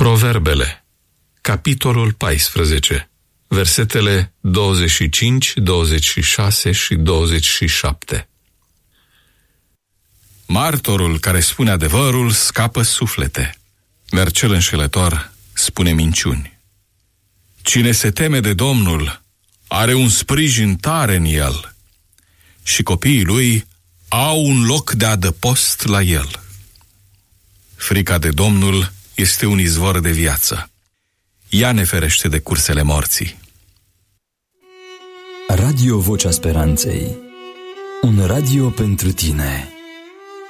Proverbele, capitolul 14, versetele 25, 26 și 27. Martorul care spune adevărul scapă suflete, dar cel înșelător spune minciuni. Cine se teme de Domnul are un sprijin tare în el și copiii lui au un loc de adăpost la el. Frica de Domnul este un izvor de viață. Ea ne ferește de cursele morții. Radio Vocea Speranței. Un radio pentru tine.